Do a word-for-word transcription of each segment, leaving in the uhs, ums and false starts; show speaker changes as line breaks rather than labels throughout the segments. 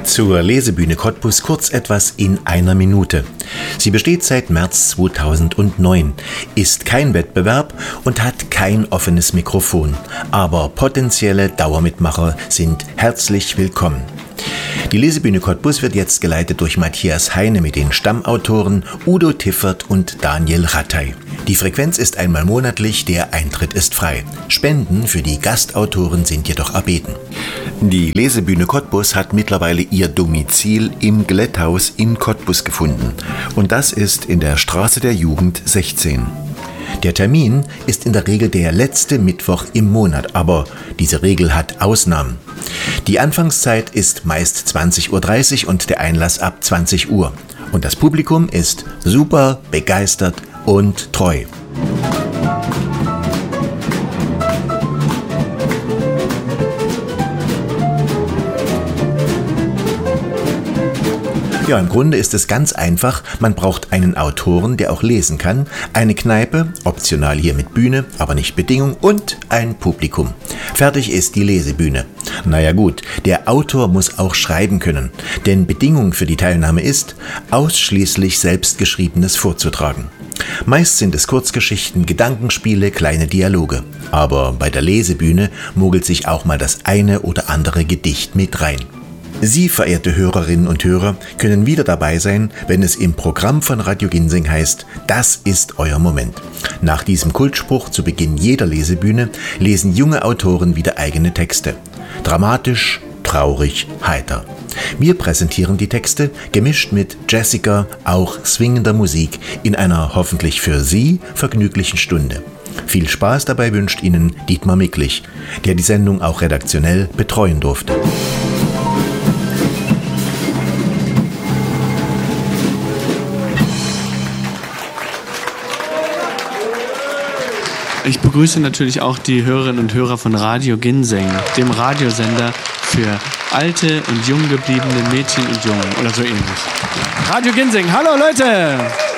Zur Lesebühne Cottbus kurz etwas in einer Minute. Sie besteht seit März zweitausendneun, ist kein Wettbewerb und hat kein offenes Mikrofon. Aber potenzielle Dauermitmacher sind herzlich willkommen. Die Lesebühne Cottbus wird jetzt geleitet durch Matthias Heine mit den Stammautoren Udo Tiffert und Daniel Rattay. Die Frequenz ist einmal monatlich, der Eintritt ist frei. Spenden für die Gastautoren sind jedoch erbeten. Die Lesebühne Cottbus hat mittlerweile ihr Domizil im Glätthaus in Cottbus gefunden. Und das ist in der Straße der Jugend sechzehn. Der Termin ist in der Regel der letzte Mittwoch im Monat, aber diese Regel hat Ausnahmen. Die Anfangszeit ist meist zwanzig Uhr dreißig und der Einlass ab zwanzig Uhr. Und das Publikum ist super, begeistert und treu. Ja, im Grunde ist es ganz einfach. Man braucht einen Autoren, der auch lesen kann, eine Kneipe, optional hier mit Bühne, aber nicht Bedingung, und ein Publikum. Fertig ist die Lesebühne. Naja gut, der Autor muss auch schreiben können, denn Bedingung für die Teilnahme ist, ausschließlich Selbstgeschriebenes vorzutragen. Meist sind es Kurzgeschichten, Gedankenspiele, kleine Dialoge. Aber bei der Lesebühne mogelt sich auch mal das eine oder andere Gedicht mit rein. Sie, verehrte Hörerinnen und Hörer, können wieder dabei sein, wenn es im Programm von Radio Ginseng heißt, das ist euer Moment. Nach diesem Kultspruch zu Beginn jeder Lesebühne lesen junge Autoren wieder eigene Texte. Dramatisch, traurig, heiter. Wir präsentieren die Texte, gemischt mit Jessica, auch swingender Musik, in einer hoffentlich für Sie vergnüglichen Stunde. Viel Spaß dabei wünscht Ihnen Dietmar Micklich, der die Sendung auch redaktionell betreuen durfte.
Ich begrüße natürlich auch die Hörerinnen und Hörer von Radio Ginseng, dem Radiosender für alte und jung gebliebene Mädchen und Jungen oder so ähnlich. Radio Ginseng, hallo Leute!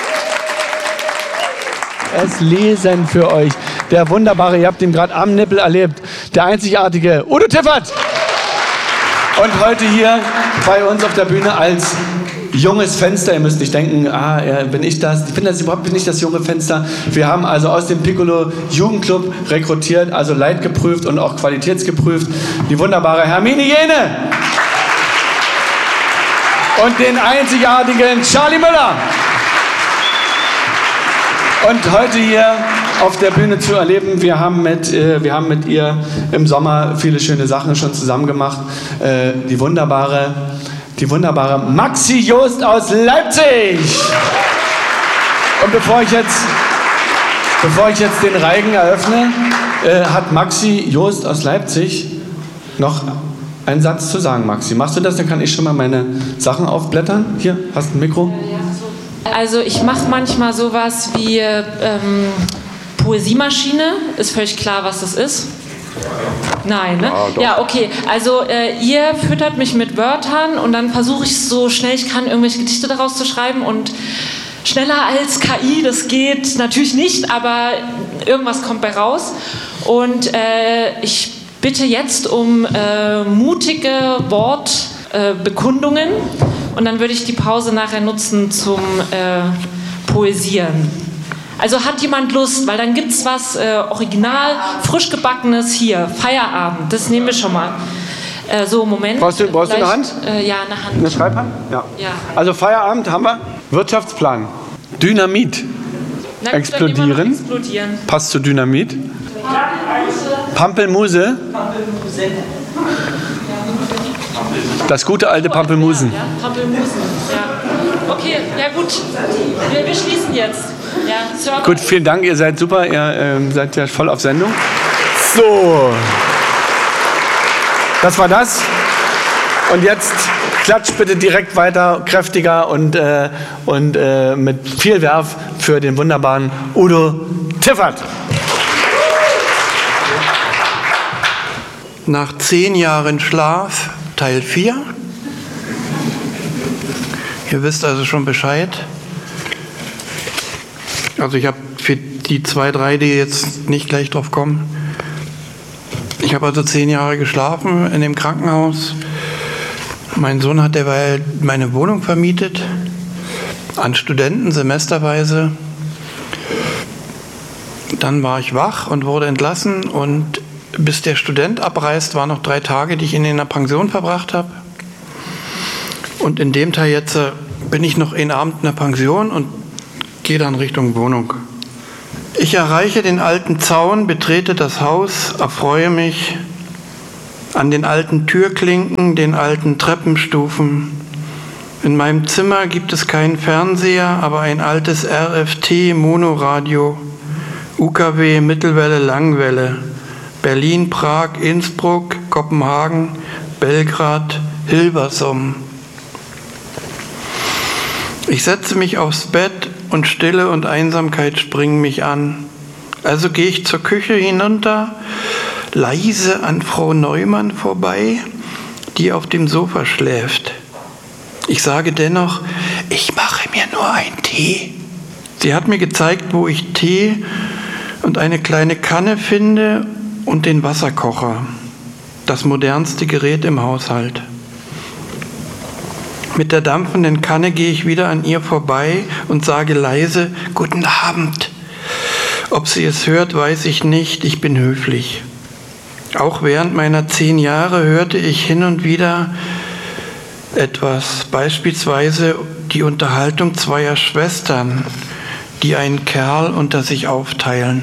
Es lesen für euch der wunderbare, ihr habt ihn gerade am Nippel erlebt, der einzigartige Udo Tiffert. Und heute hier bei uns auf der Bühne als junges Fenster. Ihr müsst nicht denken, ah, bin ich das? Ich bin das überhaupt nicht das junge Fenster. Wir haben also aus dem Piccolo Jugendclub rekrutiert, also leitgeprüft und auch qualitätsgeprüft, die wunderbare Hermine Jene und den einzigartigen Charlie Müller. Und heute hier auf der Bühne zu erleben, wir haben mit, äh, wir haben mit ihr im Sommer viele schöne Sachen schon zusammen gemacht. Äh, die wunderbare Die wunderbare Maxi Jost aus Leipzig. Und bevor ich jetzt, bevor ich jetzt den Reigen eröffne, äh, hat Maxi Jost aus Leipzig noch einen Satz zu sagen. Maxi, machst du das? Dann kann ich schon mal meine Sachen aufblättern. Hier, hast du ein Mikro?
Also ich mache manchmal sowas wie ähm, Poesiemaschine. Ist völlig klar, was das ist. Nein, ne? Ja, ja, okay. Also äh, ihr füttert mich mit Wörtern und dann versuche ich so schnell ich kann, irgendwelche Gedichte daraus zu schreiben und schneller als K I, das geht natürlich nicht, aber irgendwas kommt bei raus. Und äh, ich bitte jetzt um äh, mutige Wortbekundungen äh, und dann würde ich die Pause nachher nutzen zum äh, Poesieren. Also hat jemand Lust, weil dann gibt es was äh, original, frisch gebackenes hier, Feierabend, das nehmen wir schon mal. Äh, so, Moment.
Brauchst du, brauchst du eine Hand?
Äh, ja, eine Hand.
Eine Schreibhand? Ja.
ja.
Also Feierabend haben wir. Wirtschaftsplan. Dynamit.
Na,
explodieren.
explodieren.
Passt zu Dynamit. Pampelmuse.
Pampelmuse.
Das gute alte Pampelmusen.
Ja, Pampelmusen, ja. Okay, ja gut. Wir, wir schließen jetzt. Ja,
gut, vielen Dank, ihr seid super, ihr äh, seid ja voll auf Sendung. So, das war das. Und jetzt klatscht bitte direkt weiter, kräftiger und, äh, und äh, mit viel Werf für den wunderbaren Udo Tiffert.
Nach zehn Jahren Schlaf, Teil vier. Ihr wisst also schon Bescheid. Also ich habe für die zwei, drei, die jetzt nicht gleich drauf kommen, ich habe also zehn Jahre geschlafen in dem Krankenhaus, Mein Sohn hat derweil meine Wohnung vermietet, an Studenten semesterweise. Dann war ich wach und wurde entlassen und bis der Student abreist, waren noch drei Tage, die ich in einer Pension verbracht habe. Und in dem Teil jetzt äh, bin ich noch einen Abend in der Pension und gehe dann Richtung Wohnung. Ich erreiche den alten Zaun, betrete das Haus, erfreue mich an den alten Türklinken, den alten Treppenstufen. In meinem Zimmer gibt es keinen Fernseher, aber ein altes R F T-Monoradio, U K W, Mittelwelle, Langwelle, Berlin, Prag, Innsbruck, Kopenhagen, Belgrad, Hilversum. Ich setze mich aufs Bett und Stille und Einsamkeit springen mich an. Also gehe ich zur Küche hinunter, leise an Frau Neumann vorbei, die auf dem Sofa schläft. Ich sage dennoch, ich mache mir nur einen Tee. Sie hat mir gezeigt, wo ich Tee und eine kleine Kanne finde und den Wasserkocher, das modernste Gerät im Haushalt. Mit der dampfenden Kanne gehe ich wieder an ihr vorbei und sage leise, guten Abend. Ob sie es hört, weiß ich nicht, ich bin höflich. Auch während meiner zehn Jahre hörte ich hin und wieder etwas, beispielsweise die Unterhaltung zweier Schwestern, die einen Kerl unter sich aufteilen.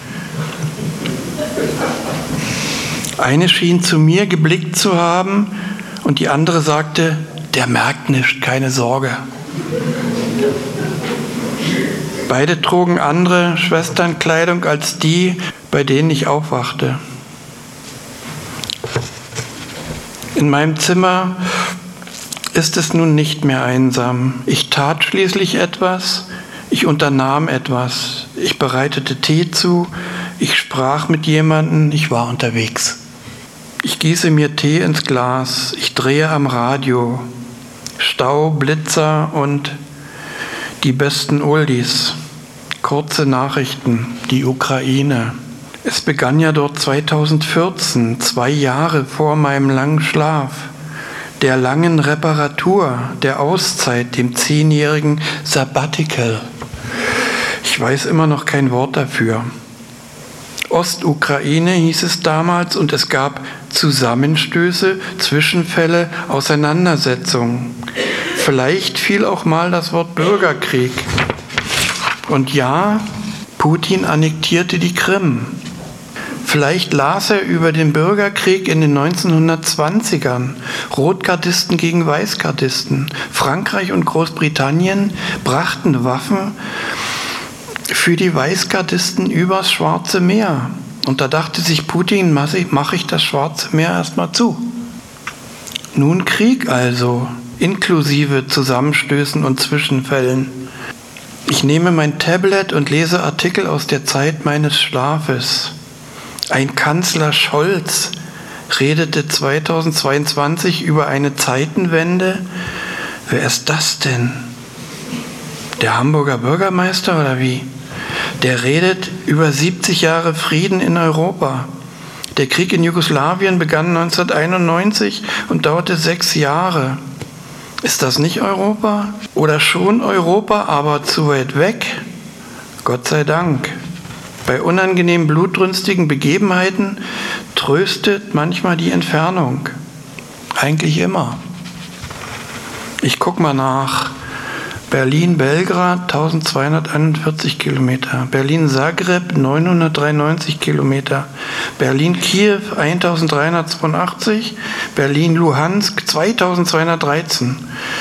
Eine schien zu mir geblickt zu haben und die andere sagte, der merkt nicht, keine Sorge. Beide trugen andere Schwesternkleidung als die, bei denen ich aufwachte. In meinem Zimmer ist es nun nicht mehr einsam. Ich tat schließlich etwas, ich unternahm etwas. Ich bereitete Tee zu, ich sprach mit jemandem, ich war unterwegs. Ich gieße mir Tee ins Glas, ich drehe am Radio. Stau, Blitzer und die besten Oldies. Kurze Nachrichten, die Ukraine. Es begann ja dort zweitausendvierzehn, zwei Jahre vor meinem langen Schlaf, der langen Reparatur, der Auszeit, dem zehnjährigen Sabbatical. Ich weiß immer noch kein Wort dafür. Ostukraine hieß es damals und es gab Zusammenstöße, Zwischenfälle, Auseinandersetzungen. Vielleicht fiel auch mal das Wort Bürgerkrieg. Und ja, Putin annektierte die Krim. Vielleicht las er über den Bürgerkrieg in den neunzehnhundertzwanzigern. Rotgardisten gegen Weißgardisten. Frankreich und Großbritannien brachten Waffen für die Weißgardisten übers Schwarze Meer. Und da dachte sich Putin, mache ich das Schwarze Meer erstmal zu. Nun Krieg also, inklusive Zusammenstößen und Zwischenfällen. Ich nehme mein Tablet und lese Artikel aus der Zeit meines Schlafes. Ein Kanzler Scholz redete zweitausendzweiundzwanzig über eine Zeitenwende. Wer ist das denn? Der Hamburger Bürgermeister oder wie? Der redet über siebzig Jahre Frieden in Europa. Der Krieg in Jugoslawien begann neunzehnhunderteinundneunzig und dauerte sechs Jahre. Ist das nicht Europa? Oder schon Europa, aber zu weit weg? Gott sei Dank. Bei unangenehmen, blutrünstigen Begebenheiten tröstet manchmal die Entfernung. Eigentlich immer. Ich guck mal nach. Berlin-Belgrad eintausendzweihunderteinundvierzig Kilometer, Berlin-Zagreb neunhundertdreiundneunzig Kilometer, Berlin-Kiew eintausenddreihundertzweiundachtzig, Berlin-Luhansk zweitausendzweihundertdreizehn.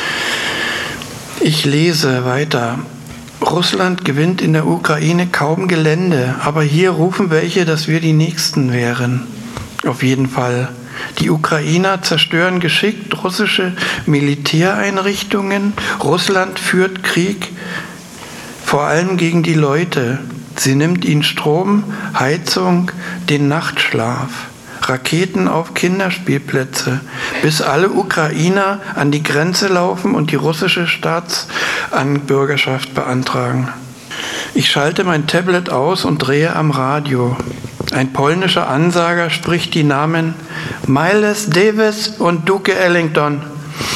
Ich lese weiter. Russland gewinnt in der Ukraine kaum Gelände, aber hier rufen welche, dass wir die Nächsten wären. Auf jeden Fall. Die Ukrainer zerstören geschickt russische Militäreinrichtungen. Russland führt Krieg, vor allem gegen die Leute. Sie nimmt ihnen Strom, Heizung, den Nachtschlaf, Raketen auf Kinderspielplätze, bis alle Ukrainer an die Grenze laufen und die russische Staatsbürgerschaft beantragen. Ich schalte mein Tablet aus und drehe am Radio. Ein polnischer Ansager spricht die Namen Miles Davis und Duke Ellington.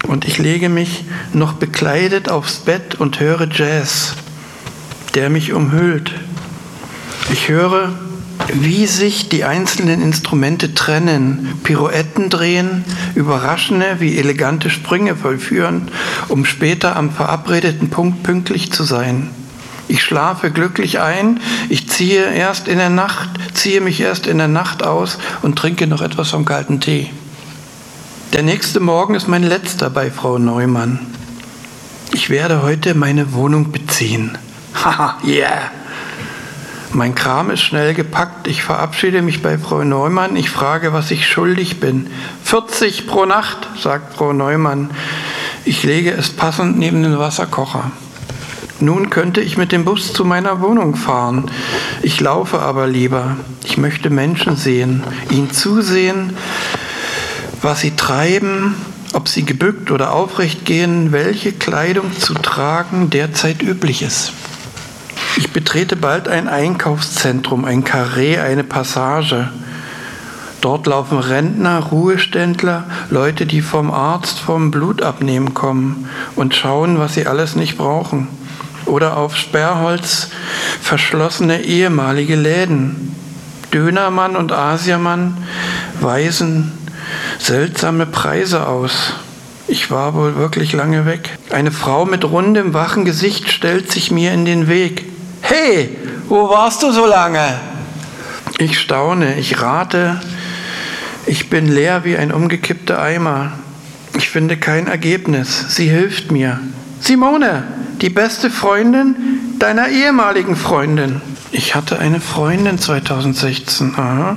Und ich lege mich noch bekleidet aufs Bett und höre Jazz, der mich umhüllt. Ich höre, wie sich die einzelnen Instrumente trennen, Pirouetten drehen, überraschende wie elegante Sprünge vollführen, um später am verabredeten Punkt pünktlich zu sein. Ich schlafe glücklich ein, ich ziehe erst in der Nacht, ziehe mich erst in der Nacht aus und trinke noch etwas vom kalten Tee. Der nächste Morgen ist mein letzter bei Frau Neumann. Ich werde heute meine Wohnung beziehen. Haha, yeah! Mein Kram ist schnell gepackt. Ich verabschiede mich bei Frau Neumann. Ich frage, was ich schuldig bin. vierzig pro Nacht, sagt Frau Neumann. Ich lege es passend neben den Wasserkocher. Nun könnte ich mit dem Bus zu meiner Wohnung fahren. Ich laufe aber lieber. Ich möchte Menschen sehen, ihnen zusehen, was sie treiben, ob sie gebückt oder aufrecht gehen, welche Kleidung zu tragen derzeit üblich ist. Ich betrete bald ein Einkaufszentrum, ein Carré, eine Passage. Dort laufen Rentner, Ruheständler, Leute, die vom Arzt vom Blutabnehmen kommen und schauen, was sie alles nicht brauchen. Oder auf Sperrholz verschlossene ehemalige Läden. Dönermann und Asiamann weisen seltsame Preise aus. Ich war wohl wirklich lange weg. Eine Frau mit rundem, wachen Gesicht stellt sich mir in den Weg. Hey, wo warst du so lange? Ich staune, ich rate, ich bin leer wie ein umgekippter Eimer. Ich finde kein Ergebnis. Sie hilft mir. Simone, die beste Freundin deiner ehemaligen Freundin. Ich hatte eine Freundin zweitausendsechzehn. Aha.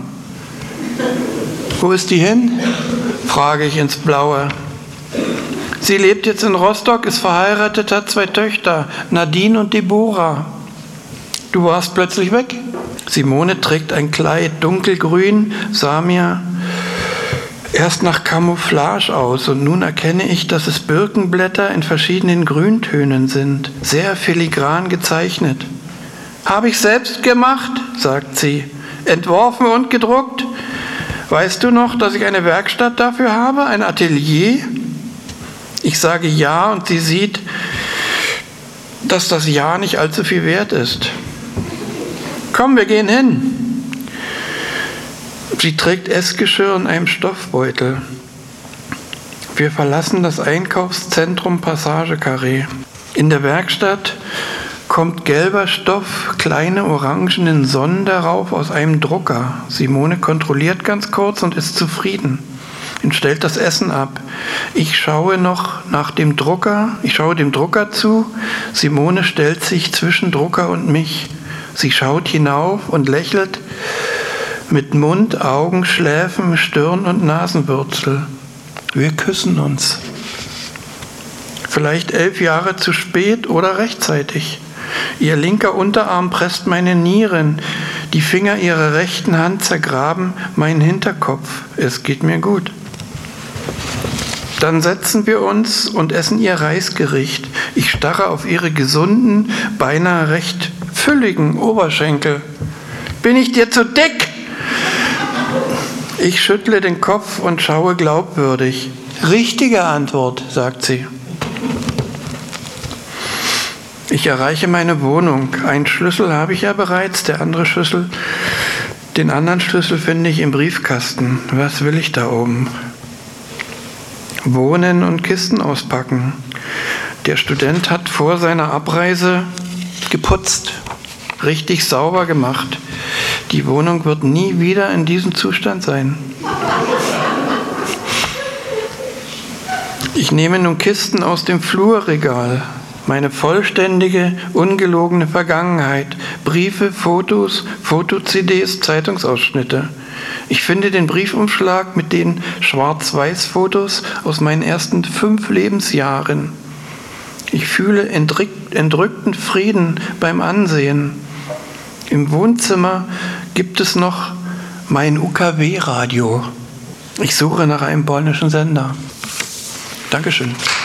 Wo ist die hin? Frage ich ins Blaue. Sie lebt jetzt in Rostock, ist verheiratet, hat zwei Töchter, Nadine und Deborah. Du warst plötzlich weg. Simone trägt ein Kleid, dunkelgrün, sah mir erst nach Camouflage aus und nun erkenne ich, dass es Birkenblätter in verschiedenen Grüntönen sind, sehr filigran gezeichnet. Habe ich selbst gemacht, sagt sie, entworfen und gedruckt. Weißt du noch, dass ich eine Werkstatt dafür habe, ein Atelier? Ich sage ja und sie sieht, dass das Ja nicht allzu viel wert ist. Komm, wir gehen hin. Sie trägt Essgeschirr in einem Stoffbeutel. Wir verlassen das Einkaufszentrum Passage Carré. In der Werkstatt kommt gelber Stoff, kleine orangenen Sonnen darauf aus einem Drucker. Simone kontrolliert ganz kurz und ist zufrieden und stellt das Essen ab. Ich schaue noch nach dem Drucker, ich schaue dem Drucker zu. Simone stellt sich zwischen Drucker und mich. Sie schaut hinauf und lächelt mit Mund, Augen, Schläfen, Stirn und Nasenwurzel. Wir küssen uns. Vielleicht elf Jahre zu spät oder rechtzeitig. Ihr linker Unterarm presst meine Nieren. Die Finger ihrer rechten Hand zergraben meinen Hinterkopf. Es geht mir gut. Dann setzen wir uns und essen ihr Reisgericht. Ich starre auf ihre gesunden, beinahe recht fülligen Oberschenkel. Bin ich dir zu dick? Ich schüttle den Kopf und schaue glaubwürdig. Richtige Antwort, sagt sie. Ich erreiche meine Wohnung. Einen Schlüssel habe ich ja bereits, der andere Schlüssel, den anderen Schlüssel finde ich im Briefkasten. Was will ich da oben? Wohnen und Kisten auspacken. Der Student hat vor seiner Abreise geputzt, richtig sauber gemacht. Die Wohnung wird nie wieder in diesem Zustand sein. Ich nehme nun Kisten aus dem Flurregal. Meine vollständige, ungelogene Vergangenheit. Briefe, Fotos, Foto-C Ds, Zeitungsausschnitte. Ich finde den Briefumschlag mit den Schwarz-Weiß-Fotos aus meinen ersten fünf Lebensjahren. Ich fühle entrückten Frieden beim Ansehen. Im Wohnzimmer gibt es noch mein U K W-Radio. Ich suche nach einem polnischen Sender. Dankeschön.